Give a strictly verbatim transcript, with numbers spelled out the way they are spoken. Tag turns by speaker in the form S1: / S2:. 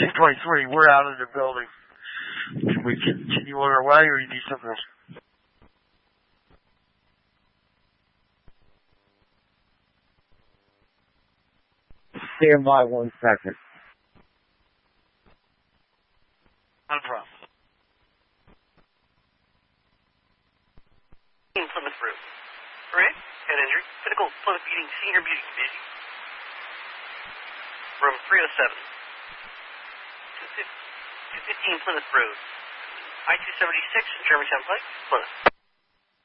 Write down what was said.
S1: two twenty-three, we're out of the building. Can we continue on our way, or you need something else?
S2: Stand by one second.
S1: Not a problem.
S3: Plymouth Road. Rick, head injury. Pinnacle Plymouth Meeting Senior Beauty Division. Room three oh seven. two fifteen Plymouth Road. I two seventy-six, Germantown Pike, Plymouth.